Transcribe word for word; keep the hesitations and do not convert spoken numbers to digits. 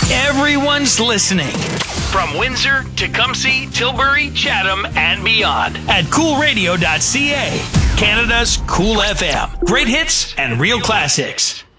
Everyone's listening. From Windsor, Tecumseh, Tilbury, Chatham, and beyond at cool radio dot c a. Canada's Cool F M. Great hits and real classics.